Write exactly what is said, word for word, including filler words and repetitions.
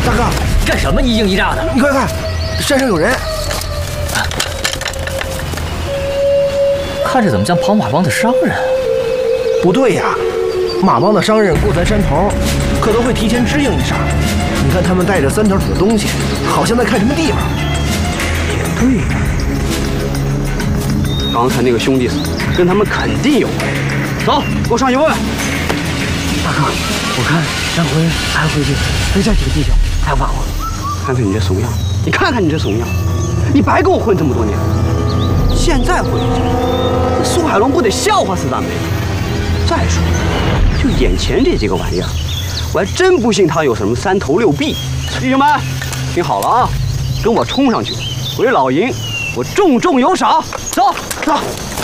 大哥， 干什么一惊一乍的？ 你快看，山上有人！ 看着怎么像跑马帮的商人？ 不对呀，马帮的商人过咱山头，可都会提前支应一声。你看他们带着三条腿的东西，好像在看什么地方。也对呀， 刚才那个兄弟死，跟他们肯定有关。走，给我上去问问。 大哥，我看山回还回去陪这几个弟兄还有把握。 看看你这怂样，你看看你这怂样，你白跟我混这么多年，现在回去，这苏海龙不得笑话死咱们呀？再说，就眼前这几个玩意儿，我还真不信他有什么三头六臂。弟兄们，听好了啊，跟我冲上去，回老营，我重重有赏。走，走。